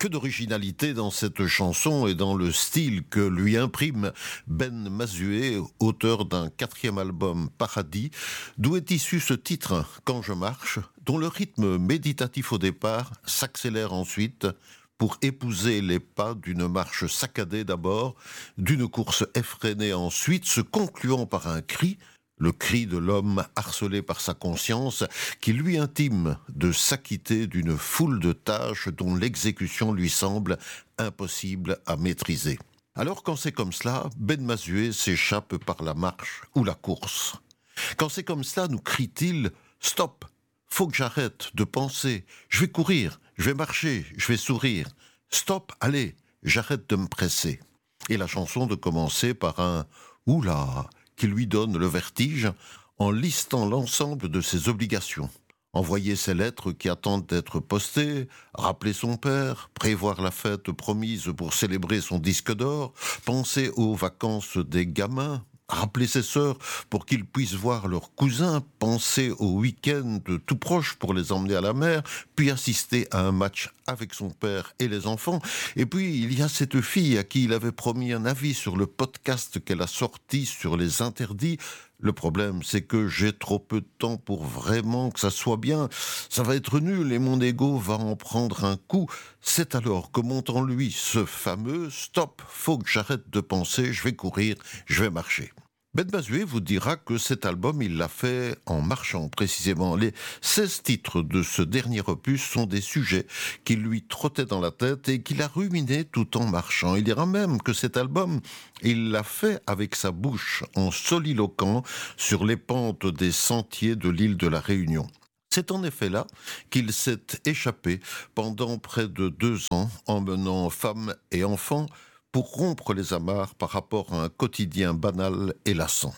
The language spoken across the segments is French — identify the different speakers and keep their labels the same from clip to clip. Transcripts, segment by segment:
Speaker 1: Que d'originalité dans cette chanson et dans le style que lui imprime Ben Mazué, auteur d'un 4e album Paradis, d'où est issu ce titre Quand je marche, dont le rythme méditatif au départ s'accélère ensuite pour épouser les pas d'une marche saccadée d'abord, d'une course effrénée ensuite, se concluant par un cri, le cri de l'homme harcelé par sa conscience, qui lui intime de s'acquitter d'une foule de tâches dont l'exécution lui semble impossible à maîtriser. Alors quand c'est comme cela, Ben Mazué s'échappe par la marche ou la course. Quand c'est comme cela, nous crie-t-il « Stop, faut que j'arrête de penser, je vais courir, je vais marcher, je vais sourire. Stop, allez, j'arrête de me presser. » Et la chanson de commencer par un « Oula » qui lui donne le vertige en listant l'ensemble de ses obligations. Envoyer ses lettres qui attendent d'être postées, rappeler son père, prévoir la fête promise pour célébrer son disque d'or, penser aux vacances des gamins, rappeler ses sœurs pour qu'ils puissent voir leurs cousins, penser au week-end tout proche pour les emmener à la mer, puis assister à un match avec son père et les enfants. Et puis, il y a cette fille à qui il avait promis un avis sur le podcast qu'elle a sorti sur les interdits. Le problème, c'est que j'ai trop peu de temps pour vraiment que ça soit bien. Ça va être nul et mon ego va en prendre un coup. C'est alors que monte en lui ce fameux « Stop, faut que j'arrête de penser, je vais courir, je vais marcher ». Ben Mazué vous dira que cet album, il l'a fait en marchant précisément. Les 16 titres de ce dernier opus sont des sujets qui lui trottaient dans la tête et qu'il a ruminés tout en marchant. Il dira même que cet album, il l'a fait avec sa bouche, en soliloquant sur les pentes des sentiers de l'île de la Réunion. C'est en effet là qu'il s'est échappé pendant près de 2 ans, emmenant femmes et enfants pour rompre les amarres par rapport à un quotidien banal et lassant.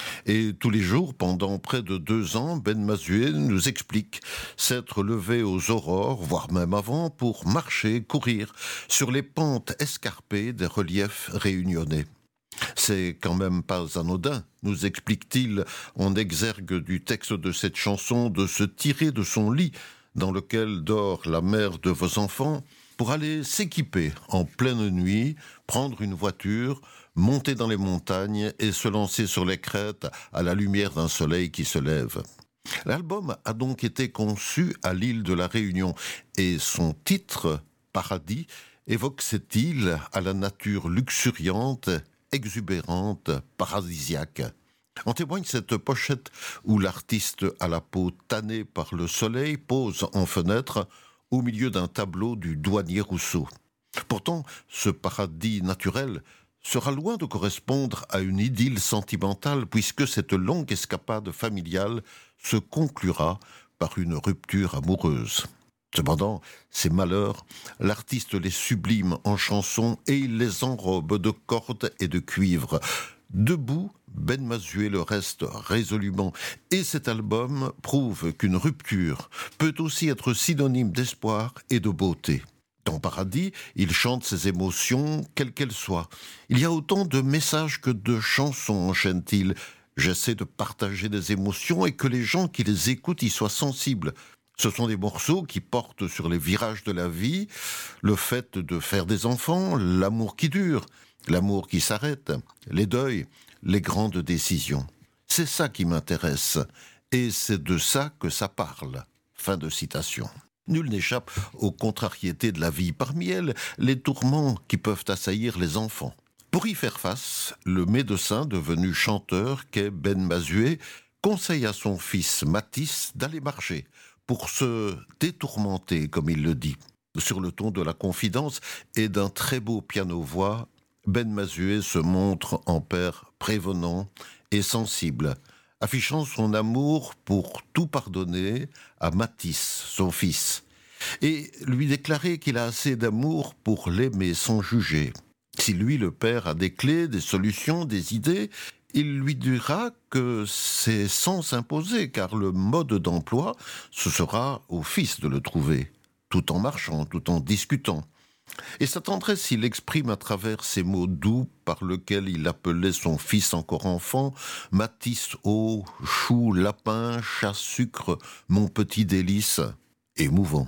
Speaker 1: Et tous les jours, pendant près de 2 ans, Ben Mazué nous explique s'être levé aux aurores, voire même avant, pour marcher, courir sur les pentes escarpées des reliefs réunionnais. C'est quand même pas anodin, nous explique-t-il en exergue du texte de cette chanson, de se tirer de son lit dans lequel dort la mère de vos enfants, pour aller s'équiper en pleine nuit, prendre une voiture, monter dans les montagnes et se lancer sur les crêtes à la lumière d'un soleil qui se lève. L'album a donc été conçu à l'île de la Réunion et son titre, Paradis, évoque cette île à la nature luxuriante, exubérante, paradisiaque. En témoigne cette pochette où l'artiste à la peau tannée par le soleil pose en fenêtre au milieu d'un tableau du douanier Rousseau. Pourtant, ce paradis naturel sera loin de correspondre à une idylle sentimentale puisque cette longue escapade familiale se conclura par une rupture amoureuse. Cependant, ces malheurs, l'artiste les sublime en chansons et il les enrobe de cordes et de cuivre. Debout, Ben Mazué le reste résolument. Et cet album prouve qu'une rupture peut aussi être synonyme d'espoir et de beauté. Dans Paradis, il chante ses émotions, quelles qu'elles soient. Il y a autant de messages que de chansons, enchaîne-t-il. J'essaie de partager des émotions et que les gens qui les écoutent y soient sensibles. Ce sont des morceaux qui portent sur les virages de la vie, le fait de faire des enfants, l'amour qui dure, l'amour qui s'arrête, les deuils, les grandes décisions. C'est ça qui m'intéresse, et c'est de ça que ça parle. Fin de citation. Nul n'échappe aux contrariétés de la vie, parmi elles les tourments qui peuvent assaillir les enfants. Pour y faire face, le médecin devenu chanteur qu'est Ben Mazué conseille à son fils Mathis d'aller marcher pour se détourmenter, comme il le dit. Sur le ton de la confidence et d'un très beau piano-voix, Ben Mazué se montre en père prévenant et sensible, affichant son amour pour tout pardonner à Mathis, son fils, et lui déclarer qu'il a assez d'amour pour l'aimer sans juger. Si lui, le père, a des clés, des solutions, des idées, il lui dira que c'est sans s'imposer, car le mode d'emploi, ce sera au fils de le trouver, tout en marchant, tout en discutant. Et sa tendresse, il l'exprime à travers ces mots doux par lesquels il appelait son fils encore enfant, Mathis, eau, chou, lapin, chat, sucre, mon petit délice, émouvant.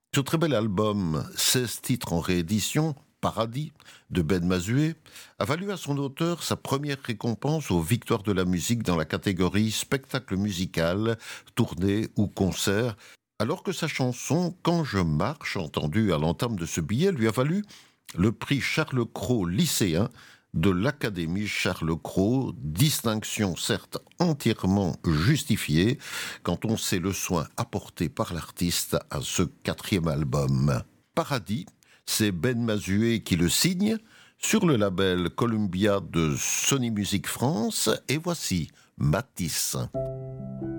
Speaker 1: Ce très bel album, 16 titres en réédition, Paradis, de Ben Mazué, a valu à son auteur sa première récompense aux Victoires de la musique dans la catégorie spectacle musical, tournée ou concert, alors que sa chanson Quand je marche, entendue à l'entame de ce billet, lui a valu le prix Charles Cros lycéen de l'Académie Charles Cros, distinction certes entièrement justifiée quand on sait le soin apporté par l'artiste à ce quatrième album. Paradis, c'est Ben Mazué qui le signe sur le label Columbia de Sony Music France, et voici Matisse.